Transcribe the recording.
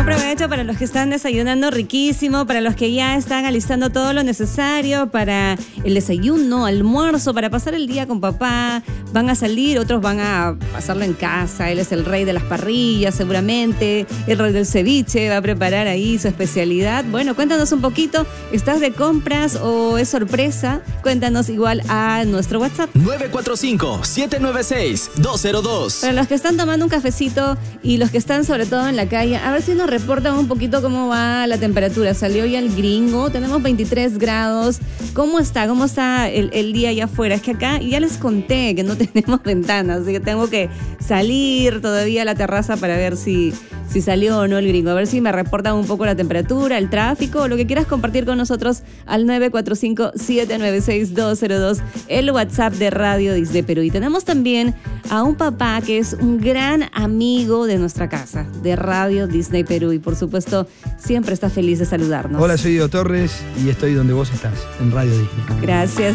provecho para los que están desayunando riquísimo, para los que ya están alistando todo lo necesario para el desayuno, almuerzo, para pasar el día con papá. Van a salir, otros van a pasarlo en casa. Él es el rey de las parrillas, seguramente. El rey del ceviche, va a preparar ahí su especialidad. Bueno, cuéntanos un poquito. ¿Estás de compras o es sorpresa? Cuéntanos igual a nuestro WhatsApp. 945-796-202. Para los que están tomando un cafecito y los que están sobre todo en la calle, a ver si nos reportan un poquito cómo va la temperatura. Salió ya el gringo, tenemos 23 grados. ¿Cómo está? ¿Cómo está el día allá afuera? Es que acá ya les conté que no tenemos ventanas, así que tengo que salir todavía a la terraza para ver si salió o no el gringo. A ver si me reportan un poco la temperatura, el tráfico, o lo que quieras compartir con nosotros al 945-796-202, el WhatsApp de Radio Disney Perú. Y tenemos también a un papá que es un gran amigo de nuestra casa, de Radio Disney Perú, y por supuesto siempre está feliz de saludarnos. Hola, soy Diego Torres y estoy donde vos estás, en Radio Disney. Gracias.